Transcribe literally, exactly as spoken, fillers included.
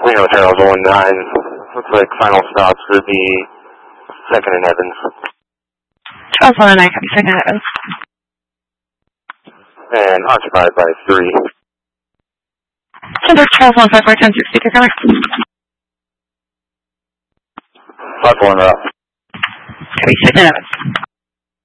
Reno Charles one nine. Looks like final stops for the second in Evans. Charles one nine, copy second in Evans. And occupied by three. Center Charles one five four ten sixty, take over. Five one up. Copy second in Evans.